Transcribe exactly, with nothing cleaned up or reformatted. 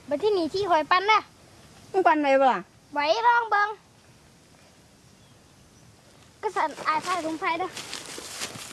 บัดที่นี่ที่หอยปันนะมึงปันไปบ่ล่ะไว้ลองเบิ่งก็สั่นอายใส่ถุงไฟเด้อ